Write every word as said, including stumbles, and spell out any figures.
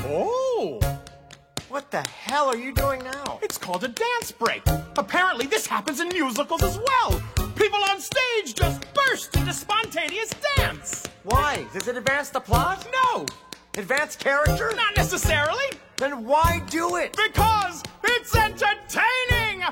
Oh! What the hell are you doing now? It's called a dance break. Apparently this happens in musicals as well. People on stage just burst into spontaneous dance. Why? Does it advance the plot? No! Advance character? Not necessarily! Then why do it? Because it's entertainment!